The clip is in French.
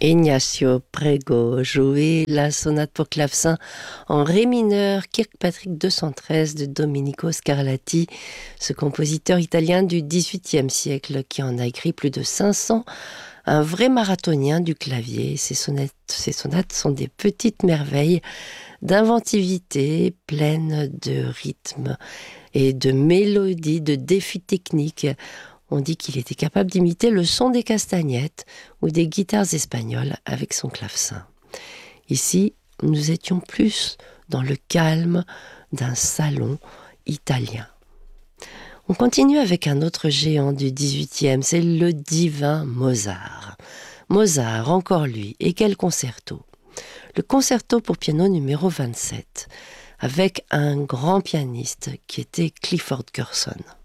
Ignacio Prego jouait la sonate pour clavecin en ré mineur Kirkpatrick 213 de Domenico Scarlatti, ce compositeur italien du XVIIIe siècle qui en a écrit plus de 500, un vrai marathonien du clavier. Ces sonates sont des petites merveilles d'inventivité, pleines de rythme et de mélodie, de défis techniques. On dit qu'il était capable d'imiter le son des castagnettes ou des guitares espagnoles avec son clavecin. Ici, nous étions plus dans le calme d'un salon italien. On continue avec un autre géant du XVIIIe, c'est le divin Mozart. Mozart, encore lui, et quel concerto! Le concerto pour piano numéro 27, avec un grand pianiste qui était Clifford Gerson.